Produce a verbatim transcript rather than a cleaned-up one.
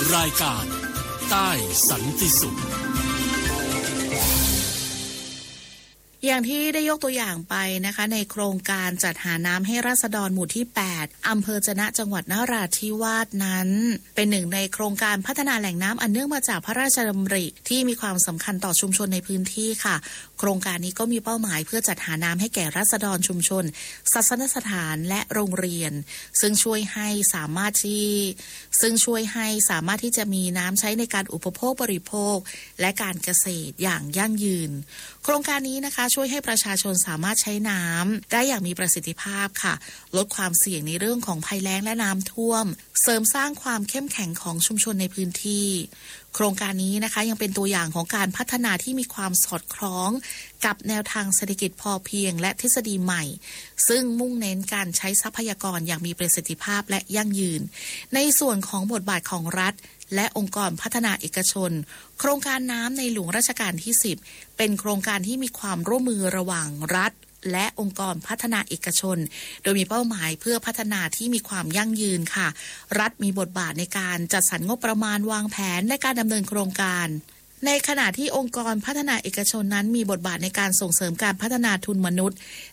รายการใต้สันติสุขอย่างที่ได้ยกตัวอย่างไปนะคะในโครงการจัดหาน้ำให้ราษฎรหมู่ที่แปดอำเภอจะนะจังหวัดนราธิวาสนั้นเป็นหนึ่งในโครงการพัฒนาแหล่งน้ำอันเนื่องมาจากพระราชดำริที่มีความสำคัญต่อชุมชนในพื้นที่ค่ะโครงการนี้ก็มีเป้าหมายเพื่อจัดหาน้ำให้แก่ราษฎรชุมชนศาสนสถานและโรงเรียนซึ่งช่วยให้สามารถที่ซึ่งช่วยให้สามารถที่จะมีน้ำใช้ในการอุปโภคบริโภคและการเกษตรอย่างยั่งยืนโครงการนี้นะคะช่วยให้ประชาชนสามารถใช้น้ำได้อย่างมีประสิทธิภาพค่ะลดความเสี่ยงในเรื่องของภัยแล้งและน้ำท่วมเสริมสร้างความเข้มแข็งของชุมชนในพื้นที่โครงการนี้นะคะยังเป็นตัวอย่างของการพัฒนาที่มีความสอดคล้องกับแนวทางเศรษฐกิจพอเพียงและทฤษฎีใหม่ซึ่งมุ่งเน้นการใช้ทรัพยากรอย่างมีประสิทธิภาพและยั่งยืนในส่วนของบทบาทของรัฐและองค์กรพัฒนาเอกชนโครงการน้ำในหลวงรัชกาลที่สิบเป็นโครงการที่มีความร่วมมือระหว่างรัฐและองค์กรพัฒนาเอกชนโดยมีเป้าหมายเพื่อพัฒนาที่มีความยั่งยืนค่ะรัฐมีบทบาทในการจัดสรรงบประมาณวางแผนในการดำเนินโครงการในขณะที่องค์กรพัฒนาเอกชนนั้นมีบทบาทในการส่งเสริมการพัฒนาทุนมนุษย์